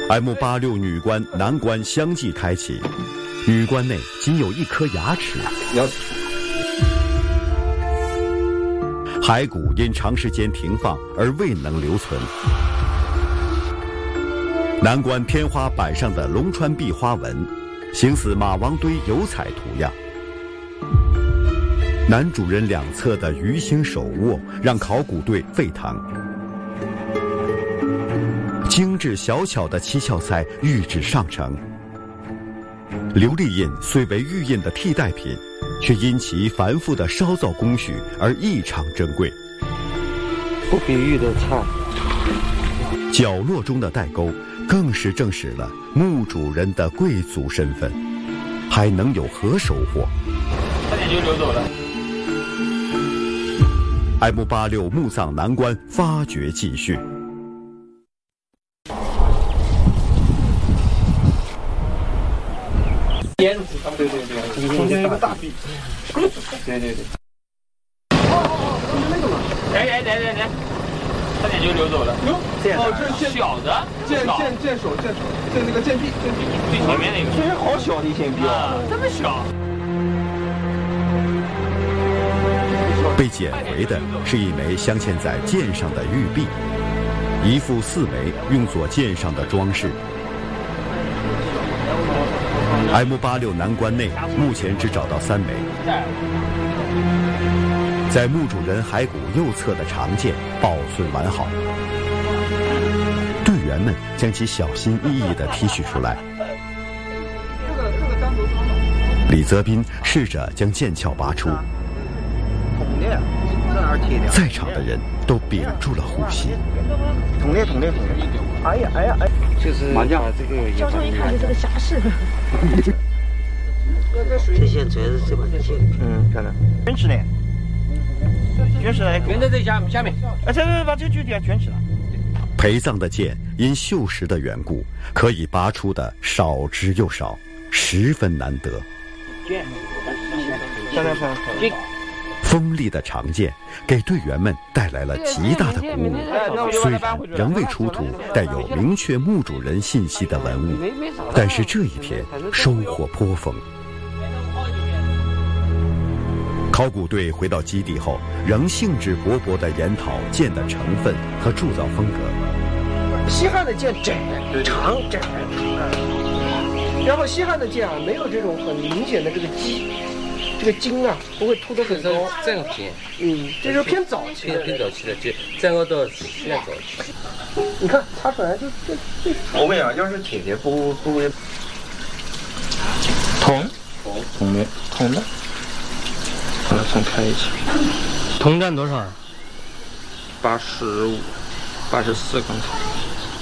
M86女棺、男棺相继开启，女棺内仅有一颗牙齿。骸骨因长时间停放而未能留存。南棺天花板上的龙川壁花纹，形似马王堆油彩图样。男主人两侧的鱼形手握让考古队沸腾。精致小巧的七窍菜玉质上乘。琉璃印虽为玉印的替代品，却因其繁复的烧造工序而异常珍贵。 不比喻的菜。 角落中的带钩，更是证实了墓主人的贵族身份。还能有何收获？ 差点就溜走了。 M86墓葬南棺发掘继续。 烟子，对，中间有个大壁，对。来，差点就溜走了。 哦，这是小的， 箭手，这那个箭壁， 最前面那个。 这好小的一箭壁啊， 这么小。 被捡回的是一枚镶嵌在剑上的玉璧，一副4枚用作剑上的装饰。M86南棺内目前只找到3枚，在墓主人骸骨右侧的长剑保存完好。队员们将其小心翼翼地提取出来。李泽斌试着将剑鞘拔出，在场的人都屏住了呼吸。 捅裂！哎呀！就是麻将这个教授一看就这个侠士。 这线主要是这把剑，漂亮。卷尺呢？卷尺还卷在这下面。 这把这距离啊，卷尺了。 陪葬的剑因锈蚀的缘故，可以拔出的少之又少，十分难得。 剑， 锋利的长剑给队员们带来了极大的鼓舞。虽然仍未出土带有明确墓主人信息的文物，但是这一天收获颇丰。考古队回到基地后，仍兴致勃勃地研讨剑的成分和铸造风格。 西汉的剑窄长，然后西汉的剑啊，没有这种很明显的这个筋啊，不会凸得很高。 这样偏， 这就是偏早期的。 偏早期的，就战国到现早期。 你看它本来就这。 后面啊，要是铁的不会铜的，把它分开一起。 铜占多少？ 85、84刚才。